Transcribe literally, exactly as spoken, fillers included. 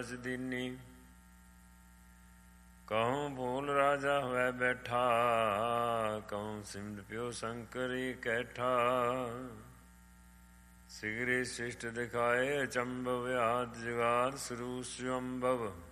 ਦੀਨੀ ਕਹੂੰ ਭੂਲ ਰਾਜਾ ਹੋਇ ਬੈਠਾ, ਕਹੂੰ ਸਿਮਟ ਪਿਓ ਸ਼ੰਕਰੀ ਕੈਠਾ। ਸਿਗਰੀ ਸ੍ਰਿਸ਼ਟ ਦਿਖਾਏ ਅਚੰਭਵ, ਆਦਿ ਜੁਗਾਦ ਸਰੂਸ ਅੰਭਵ।